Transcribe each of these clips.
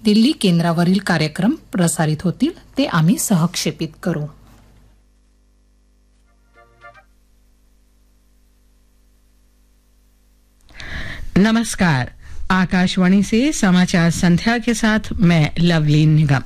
दिल्ली केंद्रावरील कार्यक्रम प्रसारित होतील ते आम्ही सहक्षेपित करू. नमस्कार, आकाशवाणी से समाचार संध्या के साथ मैं लवली निगम.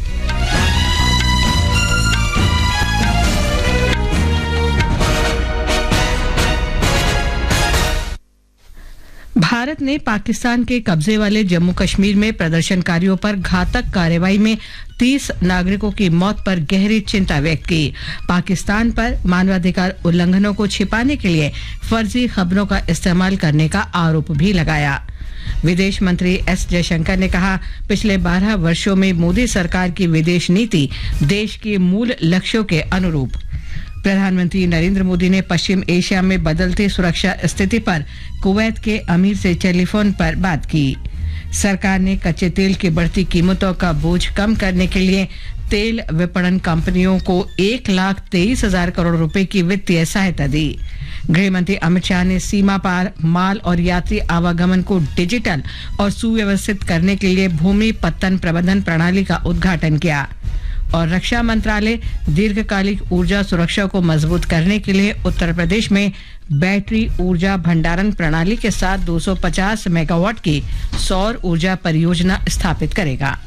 भारत ने पाकिस्तान के कब्जे वाले जम्मू कश्मीर में प्रदर्शनकारियों पर घातक कार्रवाई में 30 नागरिकों की मौत पर गहरी चिंता व्यक्त की. पाकिस्तान पर मानवाधिकार उल्लंघनों को छिपाने के लिए फर्जी खबरों का इस्तेमाल करने का आरोप भी लगाया. विदेश मंत्री एस जयशंकर ने कहा, पिछले 12 वर्षों में मोदी सरकार की विदेश नीति देश के मूल लक्ष्यों के अनुरूप. प्रधानमंत्री नरेंद्र मोदी ने पश्चिम एशिया में बदलती सुरक्षा स्थिति पर कुवैत के अमीर से टेलीफोन पर बात की. सरकार ने कच्चे तेल की बढ़ती कीमतों का बोझ कम करने के लिए तेल विपणन कंपनियों को 1,23,000 करोड़ रुपए की वित्तीय सहायता दी. गृह मंत्री अमित शाह ने सीमा पार माल और यात्री आवागमन को डिजिटल और सुव्यवस्थित करने के लिए भूमि पत्तन प्रबंधन प्रणाली का उद्घाटन किया. और रक्षा मंत्रालय दीर्घकालिक ऊर्जा सुरक्षा को मजबूत करने के लिए उत्तर प्रदेश में बैटरी ऊर्जा भंडारण प्रणाली के साथ 250 मेगावाट की सौर ऊर्जा परियोजना स्थापित करेगा.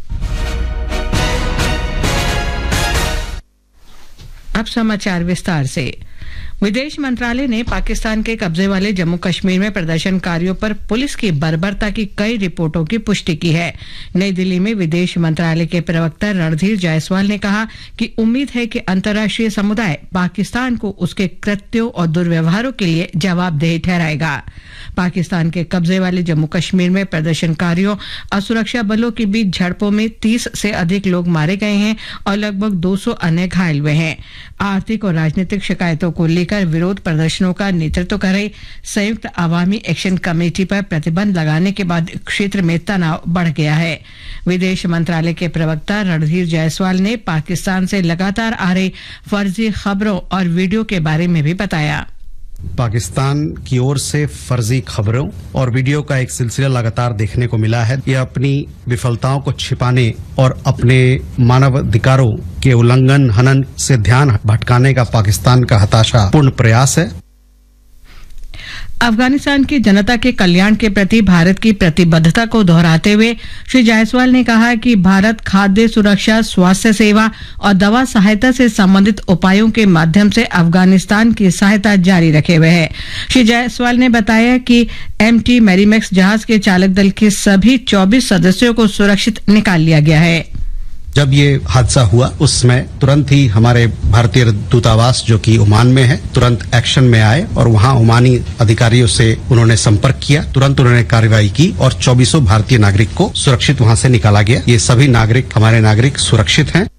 अब समाचार विस्तार से. विदेश मंत्रालय ने पाकिस्तान के कब्जे वाले जम्मू कश्मीर में प्रदर्शनकारियों पर पुलिस की बर्बरता की कई रिपोर्टों की पुष्टि की है. नई दिल्ली में विदेश मंत्रालय के प्रवक्ता रणधीर जायसवाल ने कहा कि उम्मीद है कि अंतर्राष्ट्रीय समुदाय पाकिस्तान को उसके कृत्यों और दुर्व्यवहारों के लिए जवाबदेह ठहराएगा. पाकिस्तान के कब्जे वाले जम्मू कश्मीर में प्रदर्शनकारियों और सुरक्षा बलों के बीच झड़पों में 30 से अधिक लोग मारे गए हैं और लगभग 200 अन्य घायल हुए हैं. आर्थिक और राजनीतिक शिकायतों को लेकर विरोध प्रदर्शनों का नेतृत्व कर रही संयुक्त अवामी एक्शन कमेटी पर प्रतिबंध लगाने के बाद क्षेत्र में तनाव बढ़ गया है. विदेश मंत्रालय के प्रवक्ता रणधीर जायसवाल ने पाकिस्तान से लगातार आ रही फर्जी खबरों और वीडियो के बारे में भी बताया. पाकिस्तान की ओर से फर्जी खबरों और वीडियो का एक सिलसिला लगातार देखने को मिला है. यह अपनी विफलताओं को छिपाने और अपने मानवाधिकारों के उल्लंघन हनन से ध्यान भटकाने का पाकिस्तान का हताशापूर्ण प्रयास है. अफगानिस्तान की जनता के कल्याण के प्रति भारत की प्रतिबद्धता को दोहराते हुए श्री जायसवाल ने कहा कि भारत खाद्य सुरक्षा, स्वास्थ्य सेवा और दवा सहायता से संबंधित उपायों के माध्यम से अफगानिस्तान की सहायता जारी रखे हुए है. श्री जायसवाल ने बताया कि MT मैरीमैक्स जहाज के चालक दल के सभी 24 सदस्यों को सुरक्षित निकाल लिया गया है. जब ये हादसा हुआ उस समय तुरंत ही हमारे भारतीय दूतावास जो कि ओमान में है तुरंत एक्शन में आए और वहां ओमानी अधिकारियों से उन्होंने संपर्क किया. तुरंत उन्होंने कार्रवाई की और 24 भारतीय नागरिक को सुरक्षित वहां से निकाला गया. ये सभी नागरिक हमारे नागरिक सुरक्षित हैं.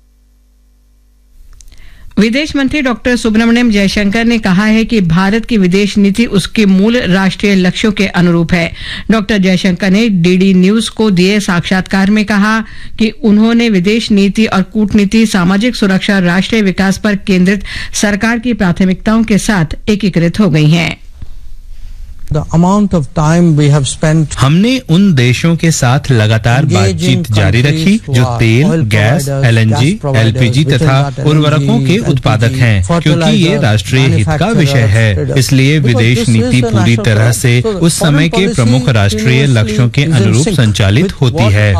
विदेश मंत्री डॉक्टर सुब्रमण्यम जयशंकर ने कहा है कि भारत की विदेश नीति उसके मूल राष्ट्रीय लक्ष्यों के अनुरूप है. डॉक्टर जयशंकर ने DD न्यूज को दिए साक्षात्कार में कहा कि उन्होंने विदेश नीति और कूटनीति, सामाजिक सुरक्षा और राष्ट्रीय विकास पर केंद्रित सरकार की प्राथमिकताओं के साथ एकीकृत हो गई हैं. The amount of time we have spent हमने उन देशों के साथ लगातार बातचीत जारी रखी जो तेल, गैस, LNG, LPG तथा उर्वरकों के उत्पादक हैं, क्योंकि ये राष्ट्रीय हित का विषय है. इसलिए विदेश नीति पूरी तरह से उस समय के प्रमुख राष्ट्रीय लक्ष्यों के अनुरूप संचालित होती है.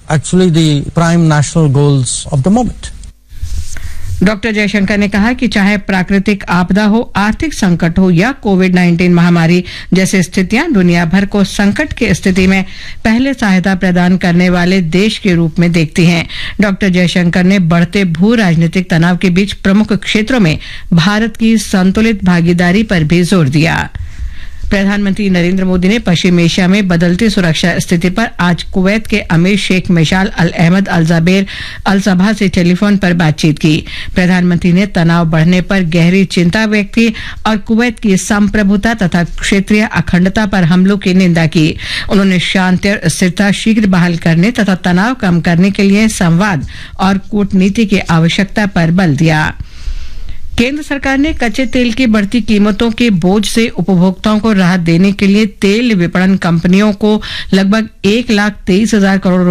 डॉक्टर जयशंकर ने कहा कि चाहे प्राकृतिक आपदा हो, आर्थिक संकट हो या कोविड-19 महामारी जैसी स्थितियां दुनिया भर को संकट की स्थिति में पहले सहायता प्रदान करने वाले देश के रूप में देखती हैं. डॉक्टर जयशंकर ने बढ़ते भू राजनीतिक तनाव के बीच प्रमुख क्षेत्रों में भारत की संतुलित भागीदारी पर भी जोर दिया. प्रधानमंत्री नरेंद्र मोदी ने पश्चिम एशिया में बदलती सुरक्षा स्थिति पर आज कुवैत के अमीर शेख मिशाल अल अहमद अल ज़बेर अल सबा से टेलीफोन पर बातचीत की. प्रधानमंत्री ने तनाव बढ़ने पर गहरी चिंता व्यक्त की और कुवैत की संप्रभुता तथा क्षेत्रीय अखंडता पर हमलों की निंदा की. उन्होंने शांति और स्थिरता शीघ्र बहाल करने तथा तनाव कम करने के लिए संवाद और कूटनीति की आवश्यकता पर बल दिया. केंद्र सरकार ने कच्चे तेल की बढ़ती कीमतों के बोझ से उपभोक्ताओं को राहत देने के लिए तेल विपणन कंपनियों को लगभग 1,23,000 करोड़